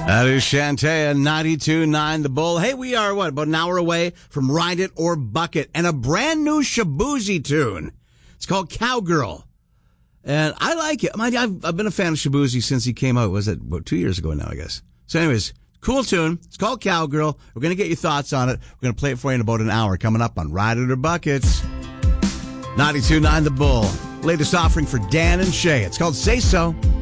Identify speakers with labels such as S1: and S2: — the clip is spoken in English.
S1: That is Shantae, 92.9 The Bull. Hey, we are, about an hour away from Ride It or Bucket and a brand new Shaboozey tune. It's called Cowgirl. And I like it. I've been a fan of Shaboozey since he came out. Was it, 2 years ago now, I guess. So anyways, cool tune. It's called Cowgirl. We're going to get your thoughts on it. We're going to play it for you in about an hour. Coming up on Ride It or Buckets. 92.9 The Bull. Latest offering for Dan and Shay. It's called Say So.